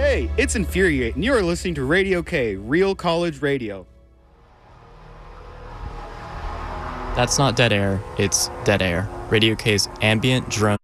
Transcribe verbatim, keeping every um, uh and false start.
Hey, it's Infuriate, and you are listening to Radio K, Real College Radio. That's not dead air, it's Dead Air, Radio K's ambient drone.